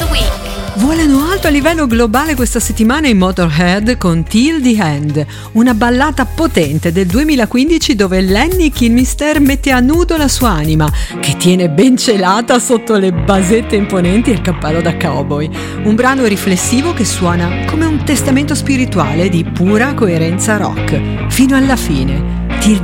Week. Volano alto a livello globale questa settimana i Motorhead con Till the End, una ballata potente del 2015 dove Lemmy Kilmister mette a nudo la sua anima, che tiene ben celata sotto le basette imponenti e il cappello da cowboy. Un brano riflessivo che suona come un testamento spirituale di pura coerenza rock, fino alla fine.